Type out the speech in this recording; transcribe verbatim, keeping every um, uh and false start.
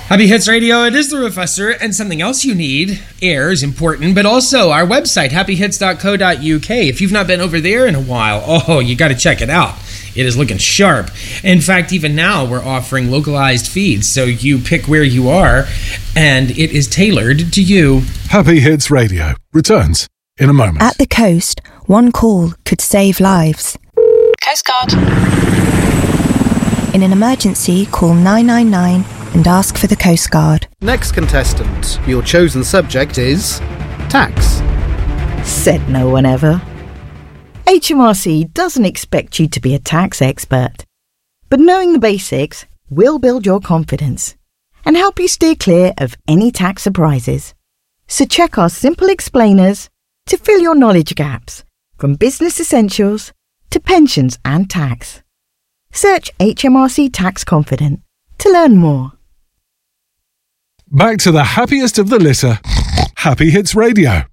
Happy Hits Radio, it is the Professor, and something else you need. Air is important, but also our website, happy hits dot co dot u k. If you've not been over there in a while, oh, you got to check it out. It is looking sharp. In fact, even now we're offering localized feeds, so you pick where you are, and it is tailored to you. Happy Hits Radio returns in a moment. At the coast, one call could save lives. Coast Guard. In an emergency, call nine nine nine and ask for the Coast Guard. Next contestant, your chosen subject is tax. Said no one ever. H M R C doesn't expect you to be a tax expert, but knowing the basics will build your confidence and help you steer clear of any tax surprises. So check our simple explainers to fill your knowledge gaps, from business essentials to pensions and tax. Search H M R C Tax Confident to learn more. Back to the happiest of the litter, Happy Hits Radio.